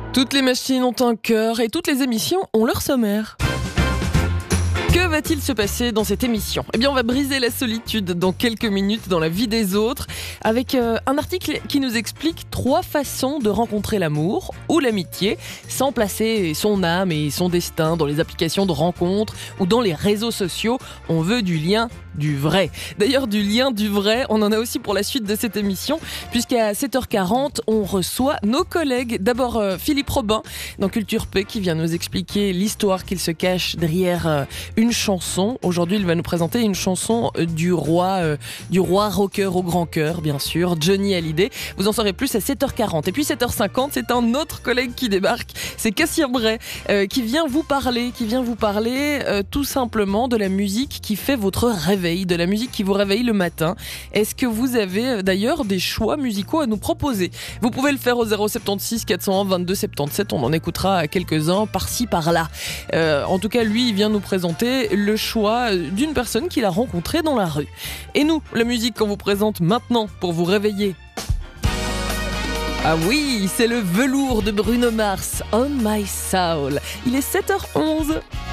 Toutes les machines ont un cœur et toutes les émissions ont leur sommaire. Que va-t-il se passer dans cette émission ? Eh bien, on va briser la solitude dans quelques minutes dans la vie des autres avec un article qui nous explique 3 façons de rencontrer l'amour ou l'amitié sans placer son âme et son destin dans les applications de rencontres ou dans les réseaux sociaux. On veut du lien, du vrai. D'ailleurs, du lien, du vrai, on en a aussi pour la suite de cette émission puisqu'à 7h40, on reçoit nos collègues. D'abord, Philippe Robin dans Culture P qui vient nous expliquer l'histoire qu'il se cache derrière une chanson. Aujourd'hui, il va nous présenter une chanson du roi rocker au grand cœur, bien sûr, Johnny Hallyday. Vous en saurez plus à 7h40. Et puis 7h50, c'est un autre collègue qui débarque. C'est Cassien Bray qui vient vous parler tout simplement de la musique qui fait votre réveil, de la musique qui vous réveille le matin. Est-ce que vous avez d'ailleurs des choix musicaux à nous proposer ? Vous pouvez le faire au 076 401 22 77. On en écoutera quelques-uns par-ci par-là. En tout cas, lui, il vient nous présenter le choix d'une personne qu'il a rencontrée dans la rue. Et nous, la musique qu'on vous présente maintenant pour vous réveiller. Ah oui, c'est le velours de Bruno Mars, On My Soul. Il est 7h11.